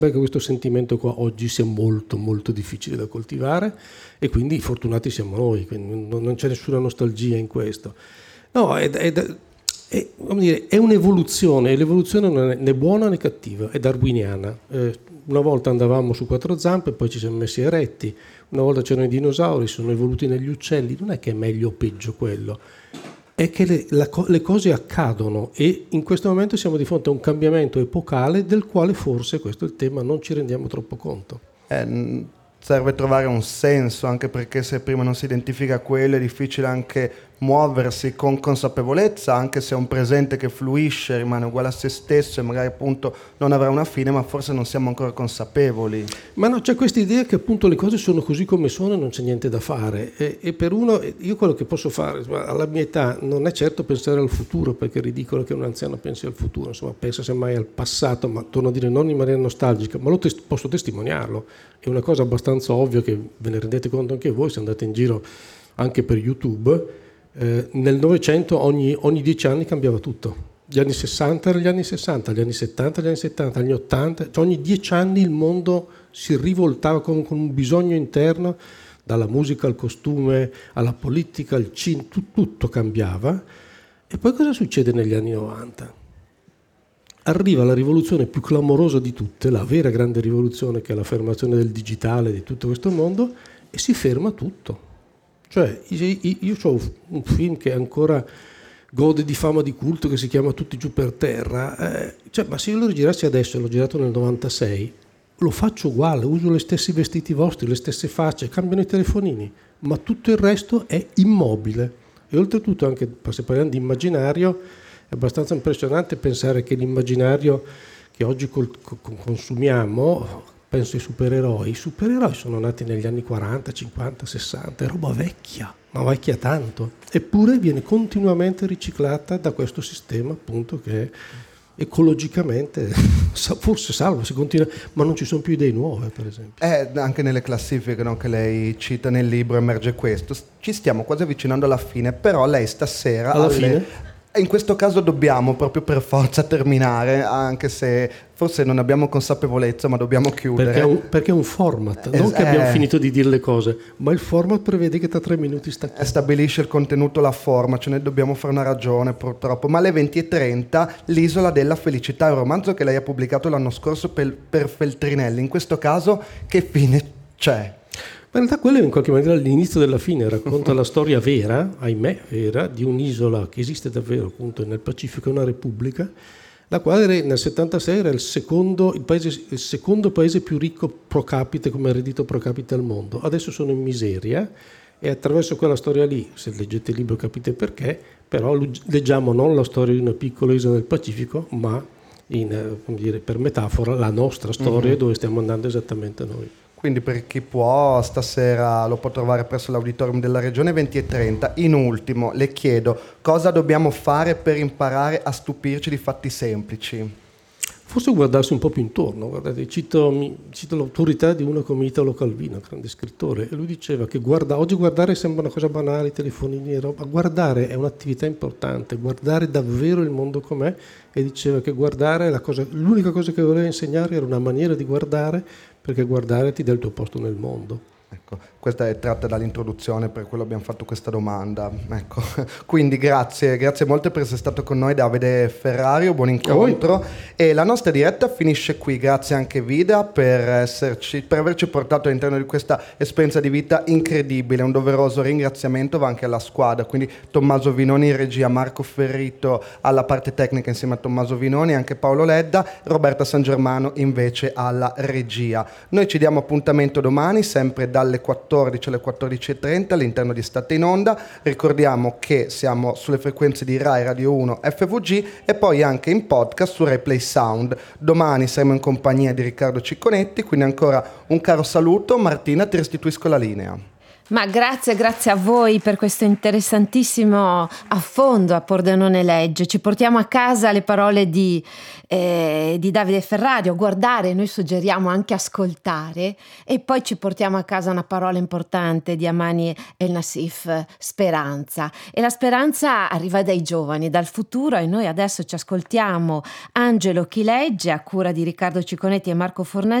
Perché questo sentimento qua oggi sia molto molto difficile da coltivare, e quindi fortunati siamo noi, quindi non c'è nessuna nostalgia in questo. No, come dire, è un'evoluzione, e l'evoluzione non è né buona né cattiva, è darwiniana. Una volta andavamo su quattro zampe, poi ci siamo messi eretti, una volta c'erano i dinosauri, sono evoluti negli uccelli, non è che è meglio o peggio quello, è che le cose accadono, e in questo momento siamo di fronte a un cambiamento epocale del quale forse, questo è il tema, non ci rendiamo troppo conto. Serve trovare un senso, anche perché se prima non si identifica quello è difficile anche muoversi con consapevolezza, anche se è un presente che fluisce, rimane uguale a se stesso e magari appunto non avrà una fine, ma forse non siamo ancora consapevoli. Ma no, c'è questa idea che appunto le cose sono così come sono e non c'è niente da fare, e per uno, io quello che posso fare alla mia età non è certo pensare al futuro, perché è ridicolo che un anziano pensi al futuro, insomma pensa semmai al passato, ma torno a dire non in maniera nostalgica, ma posso testimoniarlo. È una cosa abbastanza ovvia, che ve ne rendete conto anche voi se andate in giro anche per YouTube. Nel Novecento ogni 10 anni cambiava tutto. Gli anni 60 erano gli anni 60, gli anni 70 gli anni 70, gli anni 80, cioè ogni 10 anni il mondo si rivoltava con un bisogno interno, dalla musica al costume, alla politica, al cinema, tutto cambiava. E poi cosa succede negli anni 90? Arriva la rivoluzione più clamorosa di tutte, la vera grande rivoluzione, che è l'affermazione del digitale, di tutto questo mondo, e si ferma tutto. Cioè, io ho un film che ancora gode di fama di culto, che si chiama Tutti giù per terra, ma se io lo girassi adesso, l'ho girato nel 96, lo faccio uguale, uso gli stessi vestiti vostri, le stesse facce, cambiano i telefonini, ma tutto il resto è immobile. E oltretutto, anche se parliamo di immaginario, è abbastanza impressionante pensare che l'immaginario che oggi consumiamo, penso ai supereroi. I supereroi sono nati negli anni 40, 50, 60, è roba vecchia, ma vecchia tanto. Eppure viene continuamente riciclata da questo sistema, appunto, che ecologicamente forse salva, si continua, ma non ci sono più idee nuove, per esempio. Anche nelle classifiche, no, che lei cita nel libro emerge questo. Ci stiamo quasi avvicinando alla fine, però lei stasera... Alla fine? In questo caso dobbiamo proprio per forza terminare, anche se forse non abbiamo consapevolezza, ma dobbiamo chiudere. Perché è un format, non che abbiamo finito di dire le cose, ma il format prevede che tra 3 minuti sta chiuso. Stabilisce il contenuto, la forma, ce ne dobbiamo fare una ragione purtroppo. Ma alle 20:30 L'isola della felicità, un romanzo che lei ha pubblicato l'anno scorso per Feltrinelli. In questo caso che fine c'è? Ma in realtà quello è in qualche maniera l'inizio della fine, racconta la storia vera, ahimè vera, di un'isola che esiste davvero appunto nel Pacifico, una repubblica, la quale nel 76 era il secondo paese più ricco pro capite, come reddito pro capite al mondo. Adesso sono in miseria, e attraverso quella storia lì, se leggete il libro capite perché, però leggiamo non la storia di una piccola isola del Pacifico, ma per metafora la nostra storia, dove stiamo andando esattamente noi. Quindi per chi può, stasera lo può trovare presso l'auditorium della Regione 20:30. In ultimo, le chiedo, cosa dobbiamo fare per imparare a stupirci di fatti semplici? Forse guardarsi un po' più intorno. Guardate, cito l'autorità di uno come Italo Calvino, grande scrittore, e lui diceva che oggi guardare sembra una cosa banale, i telefonini e roba, guardare è un'attività importante, guardare davvero il mondo com'è, e diceva che guardare l'unica cosa che voleva insegnare era una maniera di guardare, perché guardare ti dà il tuo posto nel mondo. Ecco, questa è tratta dall'introduzione, per quello abbiamo fatto questa domanda. Ecco. Quindi grazie molte per essere stato con noi, Davide Ferrario, buon incontro. E la nostra diretta finisce qui. Grazie anche Vida per averci portato all'interno di questa esperienza di vita incredibile. Un doveroso ringraziamento va anche alla squadra, quindi Tommaso Vinoni in regia, Marco Ferrito alla parte tecnica insieme a Tommaso Vinoni, anche Paolo Ledda, Roberta San Germano invece alla regia. Noi ci diamo appuntamento domani, sempre dalle 14 alle 14:30 all'interno di State in Onda. Ricordiamo che siamo sulle frequenze di Rai Radio 1 FVG e poi anche in podcast su Rai Play Sound. Domani saremo in compagnia di Riccardo Cicconetti, quindi ancora un caro saluto. Martina, ti restituisco la linea. Ma grazie a voi per questo interessantissimo affondo a Pordenone Legge. Ci portiamo a casa le parole di Davide Ferrario, guardare, noi suggeriamo anche ascoltare, e poi ci portiamo a casa una parola importante di Amani El Nassif, speranza. E la speranza arriva dai giovani, dal futuro, e noi adesso ci ascoltiamo Angelo Chi legge, a cura di Riccardo Ciconetti e Marco Fornasini.